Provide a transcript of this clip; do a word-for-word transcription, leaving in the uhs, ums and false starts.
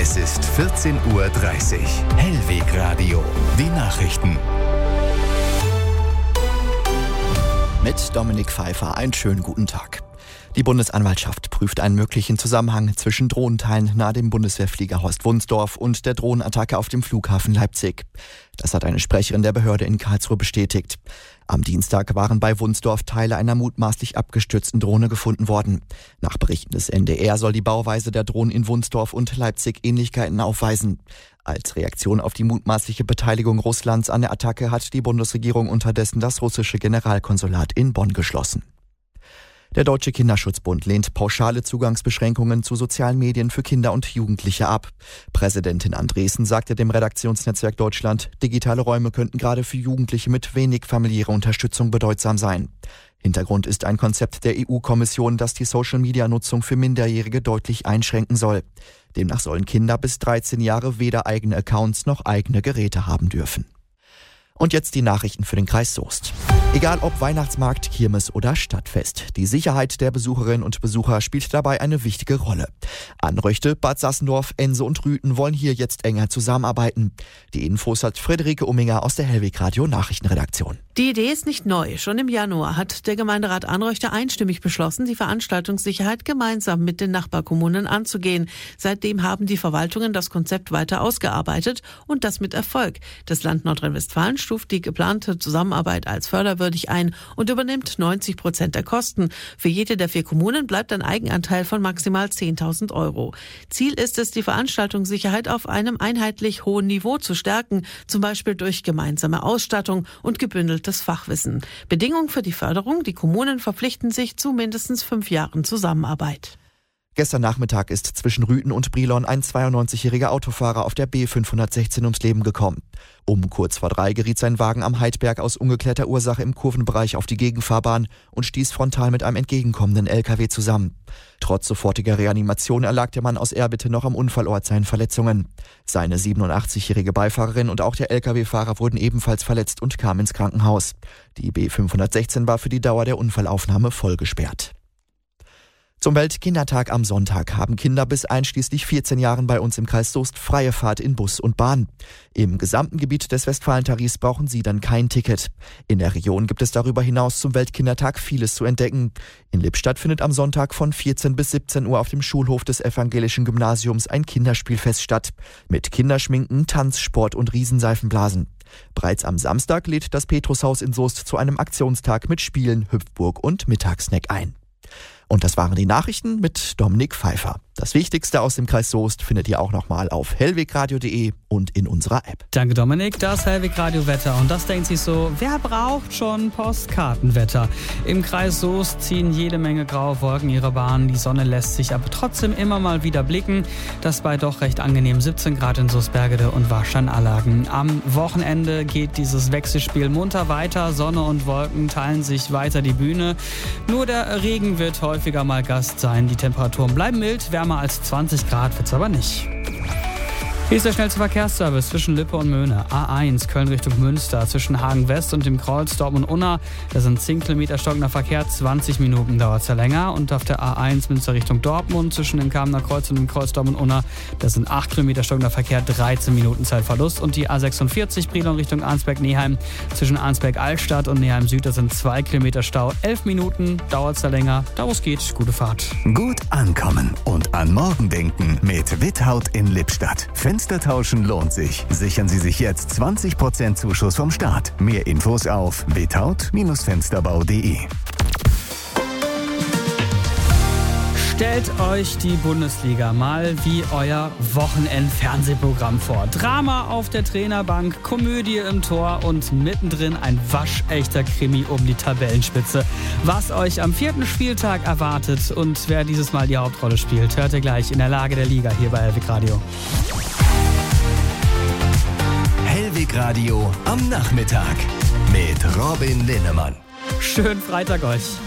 Es ist vierzehn Uhr dreißig. Hellweg Radio. Die Nachrichten. Mit Dominik Pfeiffer. Einen schönen guten Tag. Die Bundesanwaltschaft prüft einen möglichen Zusammenhang zwischen Drohnenteilen nahe dem Bundeswehrflieger Horst Wunsdorf und der Drohnenattacke auf dem Flughafen Leipzig. Das hat eine Sprecherin der Behörde in Karlsruhe bestätigt. Am Dienstag waren bei Wunsdorf Teile einer mutmaßlich abgestürzten Drohne gefunden worden. Nach Berichten des N D R soll die Bauweise der Drohnen in Wunsdorf und Leipzig Ähnlichkeiten aufweisen. Als Reaktion auf die mutmaßliche Beteiligung Russlands an der Attacke hat die Bundesregierung unterdessen das russische Generalkonsulat in Bonn geschlossen. Der Deutsche Kinderschutzbund lehnt pauschale Zugangsbeschränkungen zu sozialen Medien für Kinder und Jugendliche ab. Präsidentin Andresen sagte dem Redaktionsnetzwerk Deutschland, digitale Räume könnten gerade für Jugendliche mit wenig familiärer Unterstützung bedeutsam sein. Hintergrund ist ein Konzept der E U-Kommission, das die Social-Media-Nutzung für Minderjährige deutlich einschränken soll. Demnach sollen Kinder bis dreizehn Jahre weder eigene Accounts noch eigene Geräte haben dürfen. Und jetzt die Nachrichten für den Kreis Soest. Egal ob Weihnachtsmarkt, Kirmes oder Stadtfest, die Sicherheit der Besucherinnen und Besucher spielt dabei eine wichtige Rolle. Anröchte, Bad Sassendorf, Ense und Rüthen wollen hier jetzt enger zusammenarbeiten. Die Infos hat Friederike Umminger aus der Hellweg Radio Nachrichtenredaktion. Die Idee ist nicht neu. Schon im Januar hat der Gemeinderat Anröchte einstimmig beschlossen, die Veranstaltungssicherheit gemeinsam mit den Nachbarkommunen anzugehen. Seitdem haben die Verwaltungen das Konzept weiter ausgearbeitet und das mit Erfolg. Das Land Nordrhein-Westfalen stuft die geplante Zusammenarbeit als förderwürdig ein und übernimmt neunzig Prozent der Kosten. Für jede der vier Kommunen bleibt ein Eigenanteil von maximal zehntausend Euro. Ziel ist es, die Veranstaltungssicherheit auf einem einheitlich hohen Niveau zu stärken, zum Beispiel durch gemeinsame Ausstattung und gebündelte Fachwissen. Bedingung für die Förderung: die Kommunen verpflichten sich zu mindestens fünf Jahren Zusammenarbeit. Gestern Nachmittag ist zwischen Rüthen und Brilon ein zweiundneunzigjähriger Autofahrer auf der B fünfhundertsechzehn ums Leben gekommen. Um kurz vor drei geriet sein Wagen am Heidberg aus ungeklärter Ursache im Kurvenbereich auf die Gegenfahrbahn und stieß frontal mit einem entgegenkommenden L K W zusammen. Trotz sofortiger Reanimation erlag der Mann aus Erbitte noch am Unfallort seinen Verletzungen. Seine siebenundachtzigjährige Beifahrerin und auch der L K W-Fahrer wurden ebenfalls verletzt und kamen ins Krankenhaus. Die B fünfhundertsechzehn war für die Dauer der Unfallaufnahme voll gesperrt. Zum Weltkindertag am Sonntag haben Kinder bis einschließlich vierzehn Jahren bei uns im Kreis Soest freie Fahrt in Bus und Bahn. Im gesamten Gebiet des Westfalentarifs brauchen sie dann kein Ticket. In der Region gibt es darüber hinaus zum Weltkindertag vieles zu entdecken. In Lippstadt findet am Sonntag von vierzehn bis siebzehn Uhr auf dem Schulhof des evangelischen Gymnasiums ein Kinderspielfest statt. Mit Kinderschminken, Tanz, Sport und Riesenseifenblasen. Bereits am Samstag lädt das Petrushaus in Soest zu einem Aktionstag mit Spielen, Hüpfburg und Mittagssnack ein. Und das waren die Nachrichten mit Dominik Pfeiffer. Das Wichtigste aus dem Kreis Soest findet ihr auch nochmal auf hellwegradio punkt de und in unserer App. Danke Dominik, das Hellweg-Radio-Wetter. Und das denkt sich so, wer braucht schon Postkartenwetter? Im Kreis Soest ziehen jede Menge graue Wolken ihre Bahn. Die Sonne lässt sich aber trotzdem immer mal wieder blicken. Das bei doch recht angenehm siebzehn Grad in Soestbergede und Warstein-Allagen. Am Wochenende geht dieses Wechselspiel munter weiter. Sonne und Wolken teilen sich weiter die Bühne. Nur der Regen wird häufiger mal Gast sein. Die Temperaturen bleiben mild, wärmer als zwanzig Grad wird's aber nicht. Hier ist der schnellste Verkehrsservice zwischen Lippe und Möhne. A eins Köln Richtung Münster zwischen Hagen West und dem Kreuz Dortmund-Unna. Da sind zehn Kilometer stockender Verkehr, zwanzig Minuten dauert es ja länger. Und auf der A eins Münster Richtung Dortmund zwischen dem Kamener Kreuz und dem Kreuz Dortmund-Unna. Da sind acht Kilometer stockender Verkehr, dreizehn Minuten Zeitverlust. Und die A sechsundvierzig Brilon Richtung Arnsberg-Neheim zwischen Arnsberg-Altstadt und Neheim-Süd. Da sind zwei Kilometer Stau, elf Minuten dauert es da länger. Da wo es geht, gute Fahrt. Gut ankommen und an morgen denken mit Withaut in Lippstadt. Fenster tauschen lohnt sich. Sichern Sie sich jetzt zwanzig Prozent Zuschuss vom Staat. Mehr Infos auf withaut Fensterbau punkt de. Stellt euch die Bundesliga mal wie euer Wochenend-Fernsehprogramm vor. Drama auf der Trainerbank, Komödie im Tor und mittendrin ein waschechter Krimi um die Tabellenspitze. Was euch am vierten Spieltag erwartet und wer dieses Mal die Hauptrolle spielt, hört ihr gleich in der Lage der Liga hier bei Hellweg Radio. Hellweg Radio am Nachmittag mit Robin Linnemann. Schönen Freitag euch.